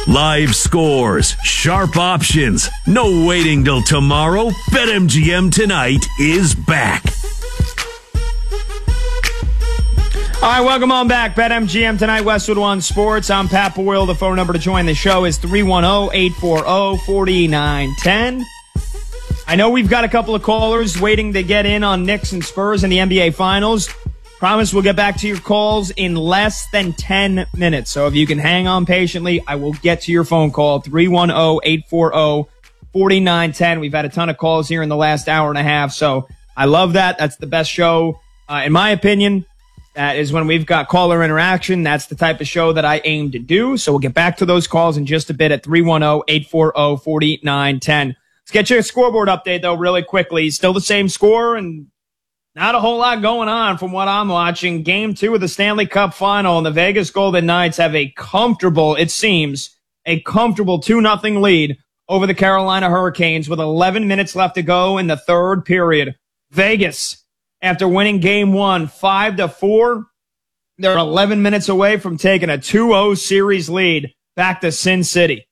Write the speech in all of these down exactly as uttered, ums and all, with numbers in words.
Live scores, sharp options, no waiting till tomorrow. BetMGM tonight is back. All right, welcome on back. BetMGM tonight, Westwood One Sports. I'm Pat Boyle. The phone number to join the show is three one zero, eight four zero, four nine one zero. I know we've got a couple of callers waiting to get in on Knicks and Spurs in the N B A Finals. Promise we'll get back to your calls in less than ten minutes. So if you can hang on patiently, I will get to your phone call, three one zero, eight four zero, four nine one zero. We've had a ton of calls here in the last hour and a half, so I love that. That's the best show, uh, in my opinion. That is when we've got caller interaction. That's the type of show that I aim to do. So we'll get back to those calls in just a bit at three one zero, eight four zero, four nine one zero. Let's get you a scoreboard update, though, really quickly. Still the same score and not a whole lot going on from what I'm watching. Game two of the Stanley Cup Final, and the Vegas Golden Knights have a comfortable, it seems, a comfortable two nothing lead over the Carolina Hurricanes with eleven minutes left to go in the third period. Vegas, after winning game one, five to four, they're eleven minutes away from taking a two oh series lead back to Sin City.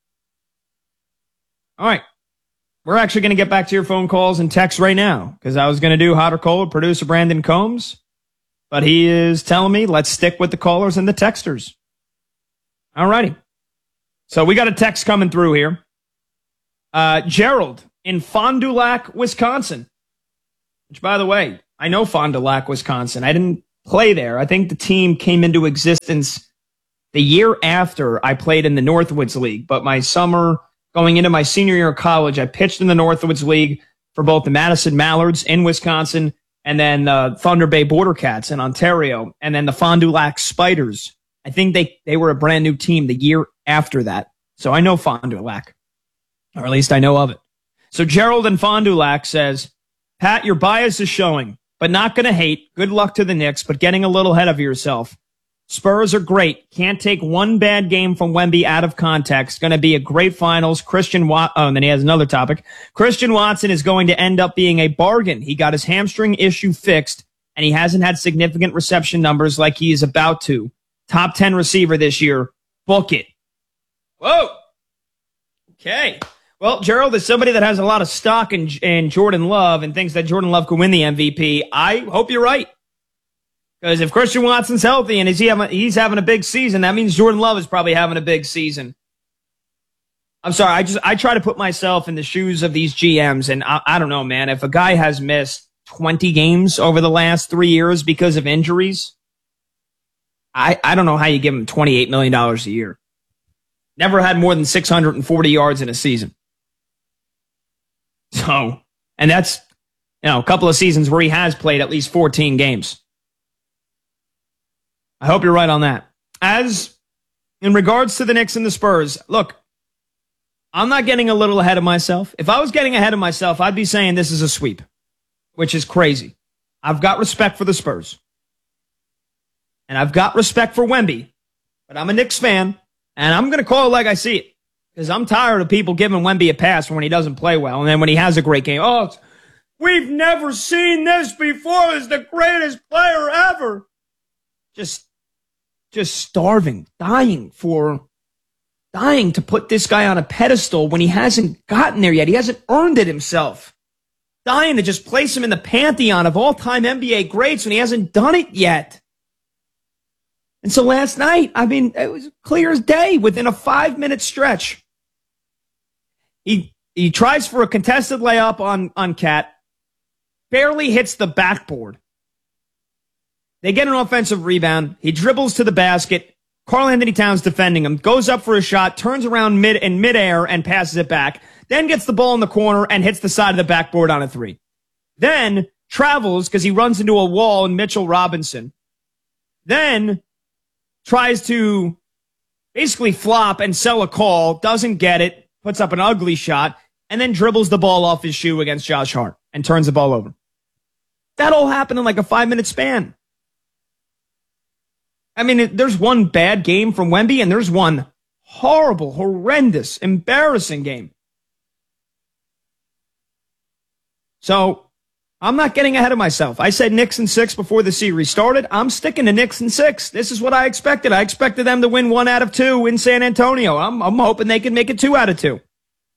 All right. We're actually going to get back to your phone calls and texts right now because I was going to do hot or cold, producer Brandon Combs, but he is telling me let's stick with the callers and the texters. All righty. So we got a text coming through here. Uh, Gerald in Fond du Lac, Wisconsin, which, by the way, I know Fond du Lac, Wisconsin. I didn't play there. I think the team came into existence the year after I played in the Northwoods League, but my summer going into my senior year of college, I pitched in the Northwoods League for both the Madison Mallards in Wisconsin and then the Thunder Bay Border Cats in Ontario and then the Fond du Lac Spiders. I think they, they were a brand new team the year after that. So I know Fond du Lac, or at least I know of it. So Gerald in Fond du Lac says, Pat, your bias is showing, but not going to hate. Good luck to the Knicks, but getting a little ahead of yourself. Spurs are great. Can't take one bad game from Wemby out of context. Going to be a great finals. Christian Wat- oh, and then he has another topic. Christian Watson is going to end up being a bargain. He got his hamstring issue fixed, and he hasn't had significant reception numbers like he is about to. Top ten receiver this year. Book it. Whoa. Okay. Well, Gerald is somebody that has a lot of stock in, in Jordan Love and thinks that Jordan Love could win the M V P. I hope you're right. Because if Christian Watson's healthy and is he having, he's having a big season, that means Jordan Love is probably having a big season. I'm sorry, I just I try to put myself in the shoes of these G Ms, and I, I don't know, man. If a guy has missed twenty games over the last three years because of injuries, I, I don't know how you give him twenty-eight million dollars a year. Never had more than six hundred forty yards in a season. So, and that's, you know, a couple of seasons where he has played at least fourteen games. I hope you're right on that. As in regards to the Knicks and the Spurs, look, I'm not getting a little ahead of myself. If I was getting ahead of myself, I'd be saying this is a sweep, which is crazy. I've got respect for the Spurs. And I've got respect for Wemby. But I'm a Knicks fan, and I'm going to call it like I see it. Because I'm tired of people giving Wemby a pass when he doesn't play well. And then when he has a great game, oh, it's, we've never seen this before. He's the greatest player ever. Just, just starving, dying for, dying to put this guy on a pedestal when he hasn't gotten there yet. He hasn't earned it himself. Dying to just place him in the pantheon of all-time N B A greats when he hasn't done it yet. And so last night, I mean, it was clear as day within a five-minute stretch. He he tries for a contested layup on, on Cat, barely hits the backboard. They get an offensive rebound. He dribbles to the basket. Karl Anthony Towns defending him, goes up for a shot, turns around mid in midair and passes it back, then gets the ball in the corner and hits the side of the backboard on a three. Then travels because he runs into a wall in Mitchell Robinson. Then tries to basically flop and sell a call, doesn't get it, puts up an ugly shot, and then dribbles the ball off his shoe against Josh Hart and turns the ball over. That all happened in like a five-minute span. I mean, there's one bad game from Wemby, and there's one horrible, horrendous, embarrassing game. So, I'm not getting ahead of myself. I said Knicks in six before the series started. I'm sticking to Knicks in six. This is what I expected. I expected them to win one out of two in San Antonio. I'm, I'm hoping they can make it two out of two.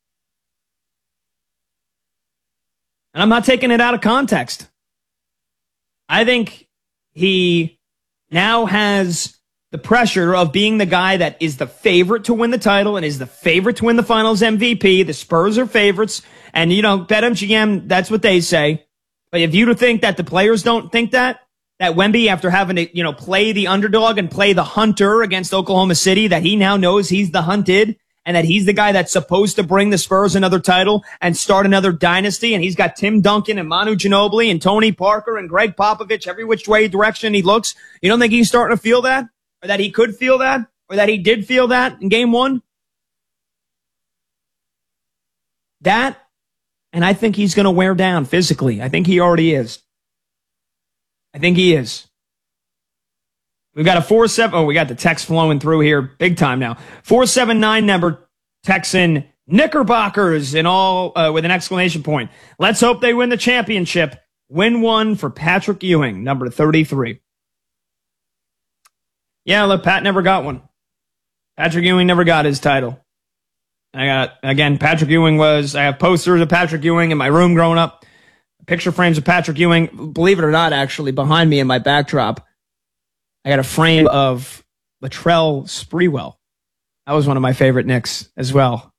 And I'm not taking it out of context. I think he now has the pressure of being the guy that is the favorite to win the title and is the favorite to win the finals M V P. The Spurs are favorites. And, you know, BetMGM, that's what they say. But if you think that the players don't think that, that Wemby, after having to, you know, play the underdog and play the hunter against Oklahoma City, that he now knows he's the hunted and that he's the guy that's supposed to bring the Spurs another title and start another dynasty. And he's got Tim Duncan and Manu Ginobili and Tony Parker and Greg Popovich every which way direction he looks. You don't think he's starting to feel that? Or that he could feel that? Or that he did feel that in game one? That, and I think he's going to wear down physically. I think he already is. I think he is. We've got a four seven. Oh, we got the text flowing through here big time now. four seven nine number Texan Knickerbockers and all uh, with an exclamation point. Let's hope they win the championship. Win one for Patrick Ewing, number thirty-three. Yeah, look, Pat never got one. Patrick Ewing never got his title. I got, again, Patrick Ewing was, I have posters of Patrick Ewing in my room growing up. Picture frames of Patrick Ewing. Believe it or not, actually, behind me in my backdrop, I got a frame of Latrell Sprewell. That was one of my favorite Knicks as well.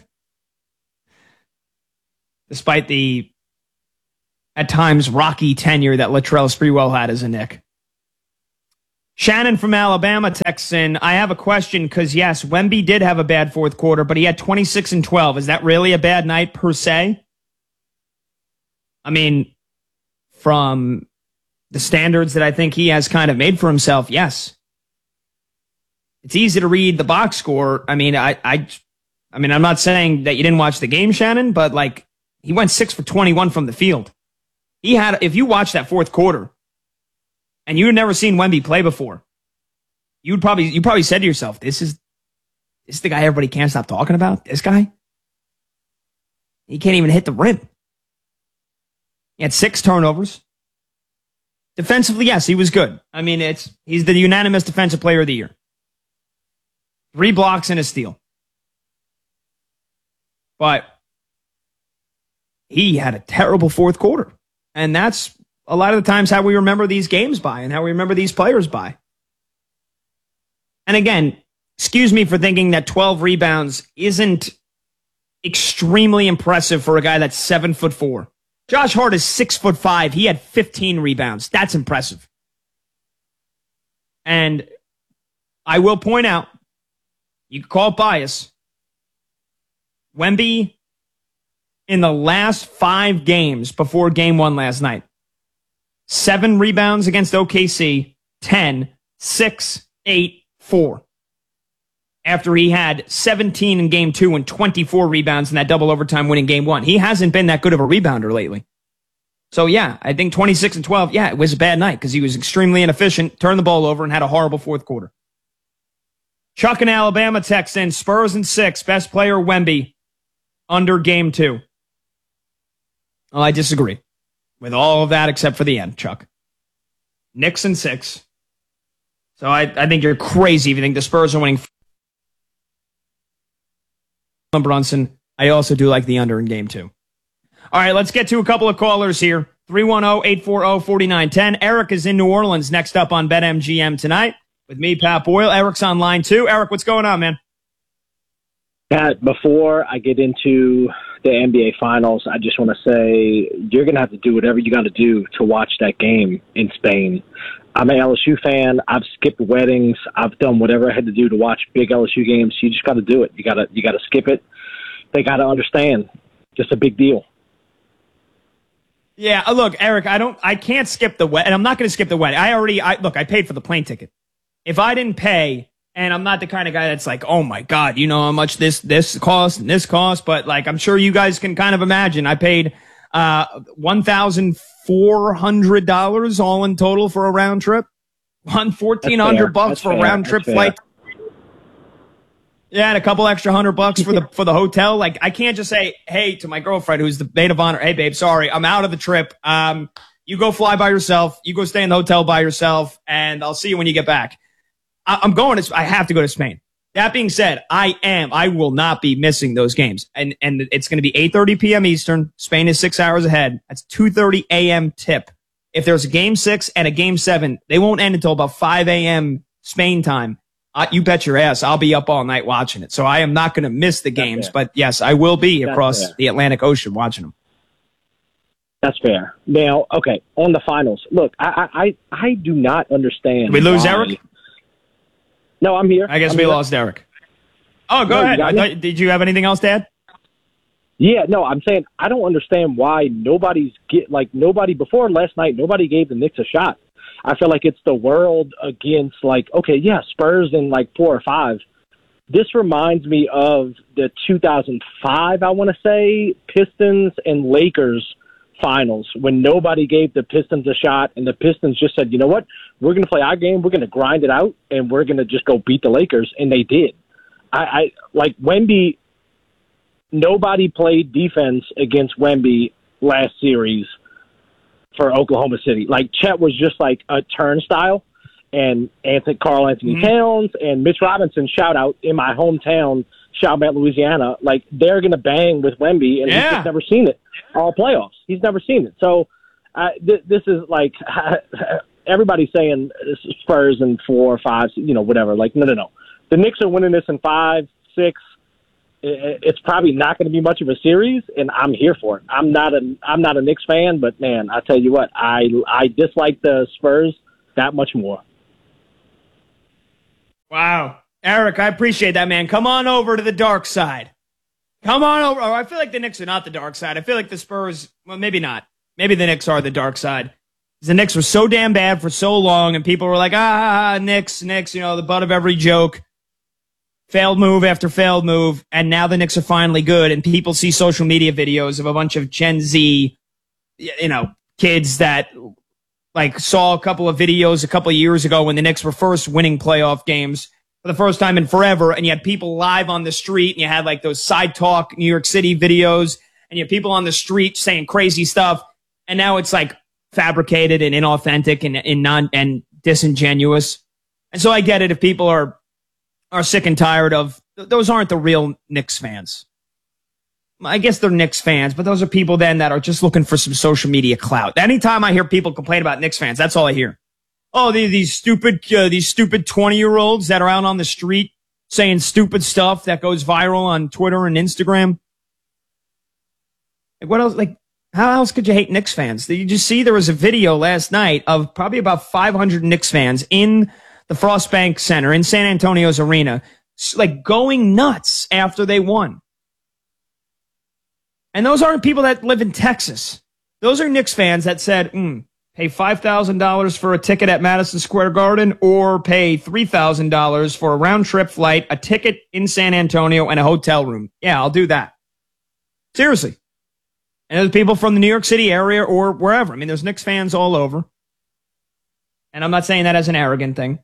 Despite the, at times, rocky tenure that Latrell Sprewell had as a Knick. Shannon from Alabama texts in, I have a question because, yes, Wemby did have a bad fourth quarter, but he had twenty-six and twelve. Is that really a bad night per se? I mean, from the standards that I think he has kind of made for himself, yes. It's easy to read the box score. I mean, I, I, I mean, I'm not saying that you didn't watch the game, Shannon, but like he went six for twenty-one from the field. He had, if you watch that fourth quarter, and you'd never seen Wemby play before, you'd probably you probably said to yourself, "This is this is the guy everybody can't stop talking about. This guy, he can't even hit the rim." He had six turnovers. Defensively, yes, he was good. I mean, it's he's the unanimous defensive player of the year. Three blocks and a steal, but he had a terrible fourth quarter, and that's a lot of the times how we remember these games by and how we remember these players by. And again, excuse me for thinking that twelve rebounds isn't extremely impressive for a guy that's seven foot four. Josh Hart is six foot five. He had fifteen rebounds. That's impressive. And I will point out, you can call it bias, Wemby in the last five games before game one last night, Seven rebounds against O K C, ten, six, eight, four. After he had seventeen in game two and twenty-four rebounds in that double overtime win in game one. He hasn't been that good of a rebounder lately. So yeah, I think twenty-six and twelve, yeah, it was a bad night because he was extremely inefficient, turned the ball over, and had a horrible fourth quarter. Chuck in Alabama texts in, Spurs and six, best player Wemby, under game two. Well, I disagree with all of that except for the end, Chuck. Knicks and six. So I, I think you're crazy if you think the Spurs are winning. Brunson, I also do like the under in game two. All right, let's get to a couple of callers here. three one zero, eight four zero, four nine one zero. Eric is in New Orleans next up on BetMGM tonight with me, Pat Boyle. Eric's on line two. Eric, what's going on, man? Pat, before I get into the N B A Finals, I just want to say you're going to have to do whatever you got to do to watch that game in Spain. I'm an L S U fan. I've skipped weddings. I've done whatever I had to do to watch big L S U games. You just got to do it. You got to you got to skip it. They got to understand. Just a big deal. Yeah, look, Eric, I don't, I can't skip the wedding, and I'm not going to skip the wedding. I already, I look, I paid for the plane ticket. If I didn't pay, and I'm not the kind of guy that's like, oh my God, you know how much this this costs and this costs, but like I'm sure you guys can kind of imagine. I paid uh one thousand four hundred dollars all in total for a round trip. One fourteen hundred bucks for a round trip flight. Yeah, and a couple extra hundred bucks for the for the hotel. Like, I can't just say, hey, to my girlfriend, who's the maid of honor, hey, babe, sorry, I'm out of the trip. Um, you go fly by yourself. You go stay in the hotel by yourself, and I'll see you when you get back. I, I'm going to, I have to go to Spain. That being said, I am, I will not be missing those games. And, and it's going to be eight thirty p.m. Eastern. Spain is six hours ahead. That's two thirty a.m. tip. If there's a game six and a game seven, they won't end until about five a.m. Spain time. Uh, you bet your ass I'll be up all night watching it. So I am not going to miss the games, That's but yes, I will be That's across fair. the Atlantic Ocean watching them. That's fair. Now, okay, on the finals. Look, I I, I, I do not understand. Did we lose why- Eric? No, I'm here. I guess I'm we here. lost Eric. Oh, go No, you ahead. got I me? thought, did you have anything else, Dad? Yeah, no, I'm saying I don't understand why nobody's get like nobody before last night. Nobody gave the Knicks a shot. I feel like it's the world against like okay, yeah, Spurs in like four or five. This reminds me of the two thousand five, I want to say, Pistons and Lakers finals when nobody gave the Pistons a shot, and the Pistons just said, you know what, we're going to play our game, we're going to grind it out, and we're going to just go beat the Lakers, and they did. I, I like Wemby. Nobody played defense against Wemby last series for Oklahoma City. Like Chet was just like a turnstile, and Anthony Carl Anthony Mhm. Towns and Mitch Robinson, shout out in my hometown, Chalmette, Louisiana. Like they're gonna bang with Wemby, and Yeah. he's just never seen it all playoffs. He's never seen it. So uh, th- this is like everybody's saying Spurs in four or five, you know, whatever. Like no, no, no. The Knicks are winning this in five, six. It's probably not going to be much of a series, and I'm here for it. I'm not a I'm not a Knicks fan, but man, I tell you what, I I dislike the Spurs that much more. Wow. Eric, I appreciate that, man. Come on over to the dark side. Come on over. Oh, I feel like the Knicks are not the dark side. I feel like the Spurs, well, maybe not. Maybe the Knicks are the dark side. The Knicks were so damn bad for so long, and people were like, ah, Knicks, Knicks, you know, the butt of every joke. Failed move after failed move, and now the Knicks are finally good, and people see social media videos of a bunch of Gen Z, you know, kids that like saw a couple of videos a couple of years ago when the Knicks were first winning playoff games for the first time in forever, and you had people live on the street, and you had like those side talk New York City videos, and you had people on the street saying crazy stuff, and now it's like fabricated and inauthentic and, and non and disingenuous. And so I get it if people are are sick and tired of, those aren't the real Knicks fans. I guess they're Knicks fans, but those are people then that are just looking for some social media clout. Anytime I hear people complain about Knicks fans, that's all I hear. Oh, these, these stupid, uh, these stupid twenty-year-olds that are out on the street saying stupid stuff that goes viral on Twitter and Instagram. Like, what else? Like, how else could you hate Knicks fans? Did you just see there was a video last night of probably about five hundred Knicks fans in the Frostbank Center in San Antonio's arena, like going nuts after they won. And those aren't people that live in Texas. Those are Knicks fans that said, mm, pay five thousand dollars for a ticket at Madison Square Garden or pay three thousand dollars for a round-trip flight, a ticket in San Antonio, and a hotel room. Yeah, I'll do that. Seriously. And there's people from the New York City area or wherever. I mean, there's Knicks fans all over. And I'm not saying that as an arrogant thing.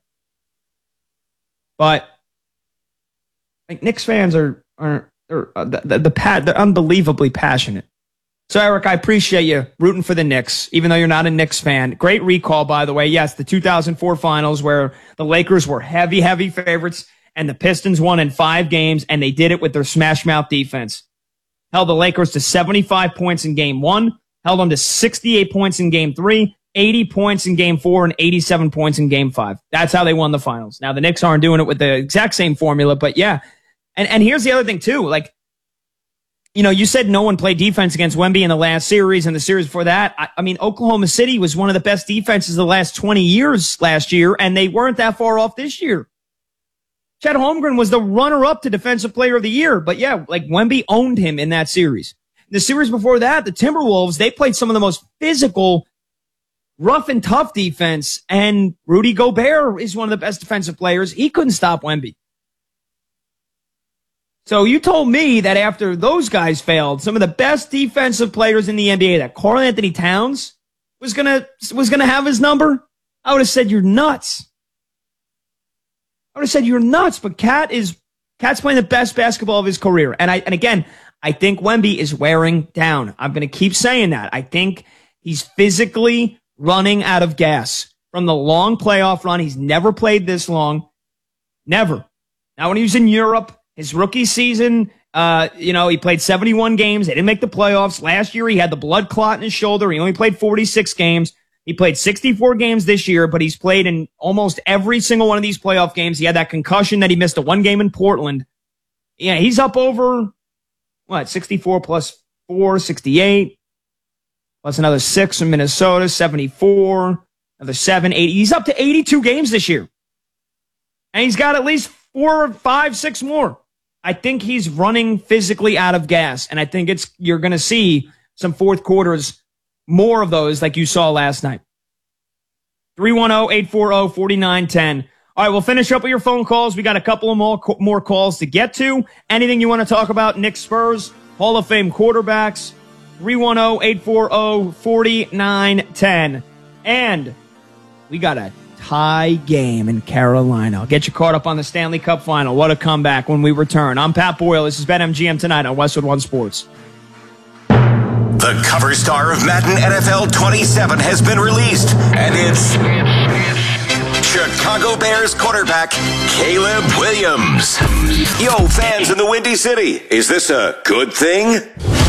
But like Knicks fans are are, are uh, the the, the pat they're unbelievably passionate. So Eric, I appreciate you rooting for the Knicks, even though you're not a Knicks fan. Great recall, by the way. Yes, the two thousand four finals where the Lakers were heavy, heavy favorites, and the Pistons won in five games, and they did it with their smash mouth defense. Held the Lakers to seventy-five points in game one, held them to sixty-eight points in game three, eighty points in game four, and eighty-seven points in game five. That's how they won the finals. Now, the Knicks aren't doing it with the exact same formula, but yeah. And and here's the other thing, too. Like, you know, you said no one played defense against Wemby in the last series and the series before that. I, I mean, Oklahoma City was one of the best defenses the last twenty years last year, and they weren't that far off this year. Chet Holmgren was the runner-up to Defensive Player of the Year, but yeah, like Wemby owned him in that series. The series before that, the Timberwolves, they played some of the most physical, rough and tough defense, and Rudy Gobert is one of the best defensive players. He couldn't stop Wemby. So you told me that after those guys failed, some of the best defensive players in the N B A, that Karl Anthony Towns was gonna was gonna have his number. I would have said you're nuts. I would have said you're nuts, but Cat is Cat's playing the best basketball of his career. And I and again, I think Wemby is wearing down. I'm going to keep saying that. I think he's physically running out of gas from the long playoff run. He's never played this long. Never. Now, when he was in Europe, his rookie season, uh, you know, he played seventy-one games. They didn't make the playoffs. Last year, he had the blood clot in his shoulder. He only played forty-six games. He played sixty-four games this year, but he's played in almost every single one of these playoff games. He had that concussion that he missed a one game in Portland. Yeah, he's up over, what, sixty-four plus four, sixty-eight, plus another six from Minnesota, seventy-four, another seven, eighty. He's up to eighty-two games this year. And he's got at least four, five, six more. I think he's running physically out of gas, and I think it's you're going to see some fourth quarters, more of those like you saw last night. three one zero, eight four zero, four nine one zero. All right, we'll finish up with your phone calls. We got a couple of more, more calls to get to. Anything you want to talk about, Nick Spurs, Hall of Fame quarterbacks, three one zero, eight four zero, four nine one zero. And we got a tie game in Carolina. I'll get you caught up on the Stanley Cup final. What a comeback when we return. I'm Pat Boyle. This is BetMGM Tonight on Westwood One Sports. The cover star of Madden N F L twenty-seven has been released, and it's Chicago Bears quarterback Caleb Williams. Yo, fans in the Windy City, is this a good thing?